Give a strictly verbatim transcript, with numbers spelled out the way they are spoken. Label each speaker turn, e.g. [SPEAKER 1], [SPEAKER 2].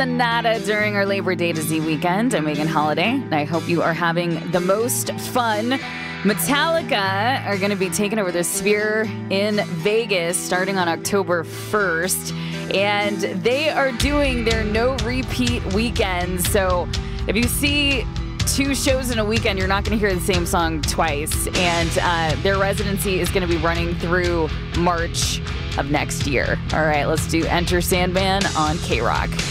[SPEAKER 1] Nada during our Labor Day to Z weekend. I'm Megan Holiday, and I hope you are having the most fun. Metallica are going to be taking over the Sphere in Vegas starting on October first, and they are doing their no repeat weekends. So if you see two shows in a weekend, you're not going to hear the same song twice, and uh, their residency is going to be running through March of next year. All right, let's do Enter Sandman on K-Rock.